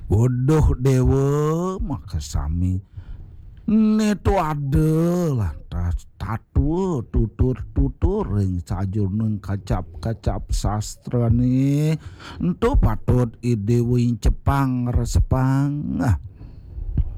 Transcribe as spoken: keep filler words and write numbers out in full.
Waduh dewa maka sami neto adalah tas tatu tutur-tutur ring sajur neng kacap-kacap sastra nih ento patut ide wing Jepang resepang ah